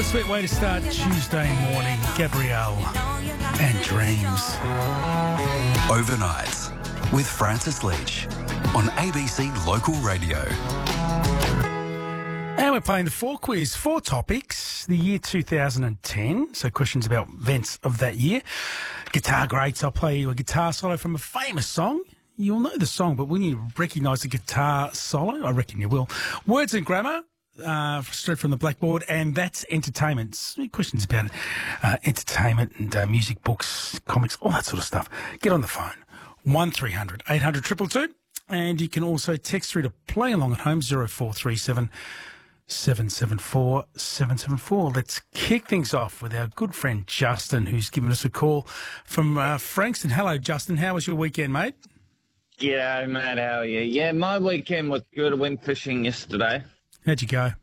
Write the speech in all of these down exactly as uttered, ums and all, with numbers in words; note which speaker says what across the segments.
Speaker 1: What a sweet way to start Tuesday morning. Gabrielle and Dreams.
Speaker 2: Overnights with Francis Leach on A B C Local Radio.
Speaker 1: And we're playing the four quiz, four topics, the year two thousand ten. So questions about events of that year. Guitar greats. I'll play you a guitar solo from a famous song. You'll know the song, but when you recognise the guitar solo, I reckon you will. Words and grammar. Uh, straight from the blackboard, and that's entertainment. Questions about uh, entertainment and uh, music, books, comics, all that sort of stuff. Get on the phone, one three hundred eight hundred two two two, and you can also text through to play along at home, zero four three seven seven seven four seven seven four. Let's kick things off with our good friend Justin, who's given us a call from uh, Frankston. Hello, Justin. How was your weekend, mate?
Speaker 3: G'day, mate. How are you? Yeah, my weekend was good. I went fishing yesterday.
Speaker 1: How'd you go?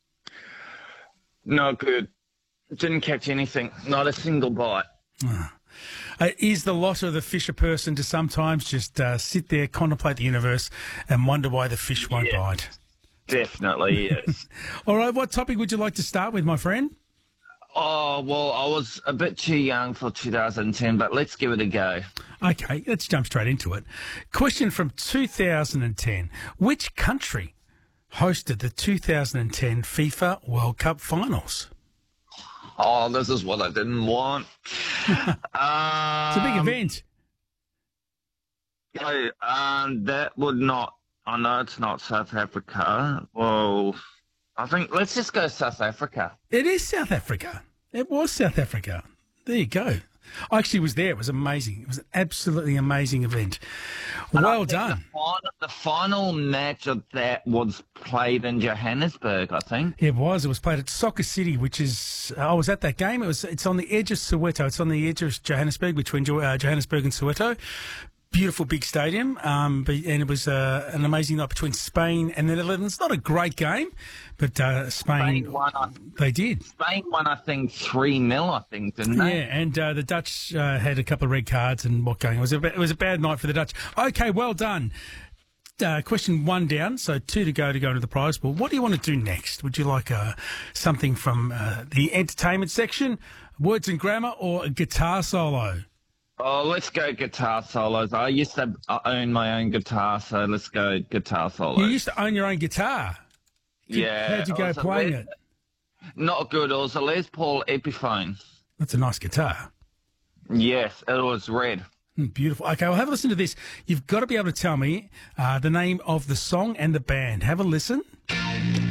Speaker 3: Not good. Didn't catch anything. Not a single bite.
Speaker 1: Oh. Uh, is the lot of the fisher person to sometimes just uh, sit there, contemplate the universe, and wonder why the fish won't
Speaker 3: Yeah.
Speaker 1: bite?
Speaker 3: Definitely, yes.
Speaker 1: All right, what topic would you like to start with, my friend?
Speaker 3: Oh, well, I was a bit too young for two thousand ten, but let's give it a go.
Speaker 1: Okay, let's jump straight into it. Question from two thousand ten. Which country hosted the two thousand ten FIFA World Cup finals?
Speaker 3: Oh, this is what I didn't want. um,
Speaker 1: It's a big event.
Speaker 3: So, um, that would not, I know it's not South Africa. Well, I think, let's just go South Africa.
Speaker 1: It is South Africa. It was South Africa. There you go. I actually was there. It was amazing. It was an absolutely amazing event.
Speaker 3: And I
Speaker 1: Well
Speaker 3: think
Speaker 1: done.
Speaker 3: The final, the final match of that was played in Johannesburg, I think.
Speaker 1: It was. It was played at Soccer City, which is. I was at that game. It was. It's on the edge of Soweto. It's on the edge of Johannesburg, between Jo- uh, Johannesburg and Soweto. Beautiful big stadium, um, but, and it was uh, an amazing night between Spain and the Netherlands. Not a great game, but uh, Spain,
Speaker 3: Spain won, I,
Speaker 1: they did.
Speaker 3: Spain won, I think, three nil, I think, didn't
Speaker 1: Yeah,
Speaker 3: they?
Speaker 1: and uh, the Dutch uh, had a couple of red cards and what going. It was a it was a bad night for the Dutch. Okay, well done. Uh, question one down, so two to go to go into the prize pool. What do you want to do next? Would you like uh, something from uh, the entertainment section, words and grammar, or a guitar solo?
Speaker 3: Oh, let's go guitar solos. I used to own my own guitar, so let's go guitar solos.
Speaker 1: You used to own your own guitar.
Speaker 3: Yeah.
Speaker 1: How'd you
Speaker 3: it
Speaker 1: go
Speaker 3: was a
Speaker 1: playing
Speaker 3: Les-
Speaker 1: it?
Speaker 3: Not good. It was a Les Paul Epiphone.
Speaker 1: That's a nice guitar.
Speaker 3: Yes, it was red.
Speaker 1: Mm, Beautiful. Okay, well, have a listen to this. You've got to be able to tell me uh, the name of the song and the band. Have a listen.